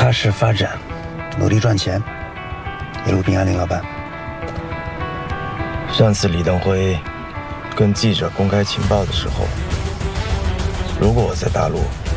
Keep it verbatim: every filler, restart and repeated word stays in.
踏实发展，努力赚钱，一路平安，林老板。 上次李登辉跟记者公开情报的时候，如果我在大陆。